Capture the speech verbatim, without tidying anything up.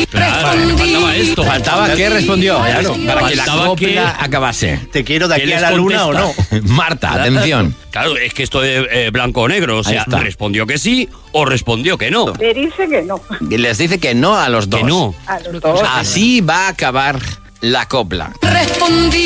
Claro, faltaba esto. Faltaba que respondió, claro, para que la Faltaba copla que- acabase. Te quiero de ¿Qué aquí a les la luna o no. contesta? Marta, atención. Claro, es que esto es eh, blanco o negro. O Ahí sea, está. respondió que sí o respondió que no. Le dice que no. Y les dice que no a los dos. Que no. A los dos. Así va a acabar la copla. Respondí.